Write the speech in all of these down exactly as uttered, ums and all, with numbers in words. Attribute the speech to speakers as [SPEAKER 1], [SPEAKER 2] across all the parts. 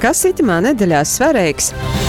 [SPEAKER 1] Kas itamā nedēļā svarīgs?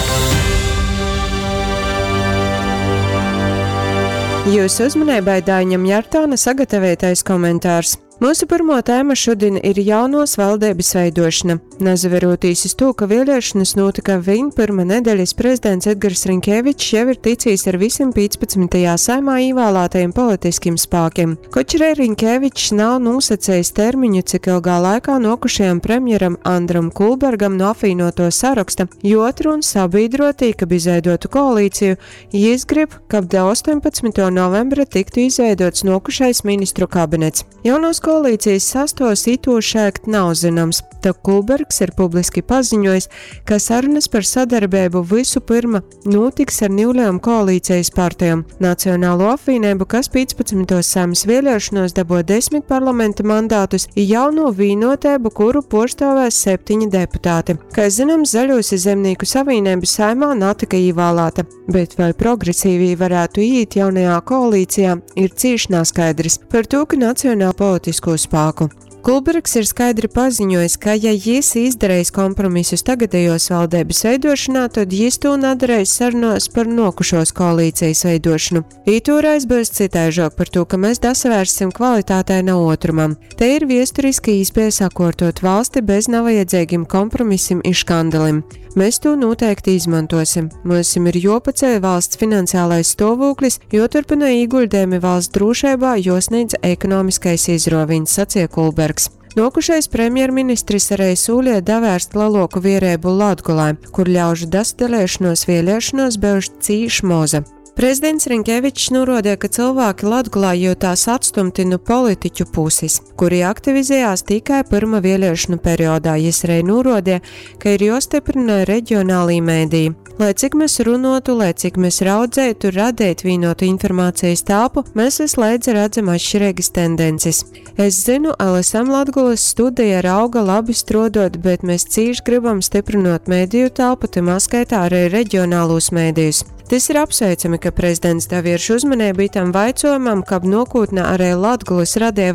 [SPEAKER 1] Jūsu uzmanībai Daiņam Jartāna sagatavotais komentārs. Mūsu pirmo tēma šodien ir jaunos valdības veidošana. Nezaverotīs uz to, ka vēlēšanas notika viņa pirmā nedēļas prezidents Edgars Rinkēvičs jau ir ticījis ar visiem piecpadsmitajā saimā ievēlētajiem politiskiem spēkiem. Kočerē Rinkēvičs nav nosacējis termiņu, cik ilgā laikā nokušajam premjeram Andram Kulbergam no apvienoto saraksta, jo otru un sabiedrotī, ka izveidotu koalīciju, jis grib, ka astoņpadsmitā novembra tiktu izveidots nokušais ministru kabinets. Jaunos koalīcijas sastos itūšēkt nav zināms, tad Kulbergs ir publiski paziņojis, ka sarunas par sadarbību visu pirma notiks ar nīvlējām koalīcijas partijām Nacionālo apvienību, kas piecpadsmitos Saeimas vēlēšanos dabū desmit parlamenta mandātus, jauno vienotēbu, kuru pārstāvēs septiņi deputāti. Kā zināms, Zaļos zemnieku savienība Saeimā natika ievēlēta, bet vai progresīvī varētu iet jaunajā koalīcijā, ir cīši neskaidrs par to, ka nacionāla politisko spēku. Kulbergs ir skaidri paziņojis, ka, ja jis izdarīs kompromisus tagadējos valdības veidošanā, tad jis to nedarīs sarunos par nokušos koalīcijas veidošanu. Ītūrais būs citaižok par to, ka mēs dasavērsim kvalitātei no otrumam. Te ir viesturiski īspēja sakortot valsti bez nevajadzīgiem kompromisiem un škandalim. Mēs to noteikti izmantosim. Mums ir jopacē valsts finansiālais stāvoklis, jo turpina ieguldījumi valsts drošībā, jo sniedz ekonomiskais izroviņš, sacīja Kulbergs. Nokušais premjerministrs arī sūļie davērst lielāku vierību Latgolē, kur ļaužu dastelēšanos vēlēšanos bijuši cīši moza. Prezidents Rinkēvičs norādīja, ka cilvēki Latgolā jūtās atstumti no politiķu puses, kuri aktivizējās tikai pirmā vēlēšanu periodā. Jis arī norādīja, ka ir jāstiprina reģionālī mēdī. Lai cik mēs runotu, lai cik mēs raudzētu, radīt vienotu informācijas telpu, mēs vislaidzi redzam atšķirīgas tendences. Es zinu, L S M Latgolas studija rauga labi strodot, bet mēs cīši gribam stiprinot mēdīju telpu, timā skaitā arī reģionālos mēdījus. Tas ir apsveicami, ka prezidents tā vērš uzmanību itam vaicojumam, ka nākotnē arī Latgolas radīja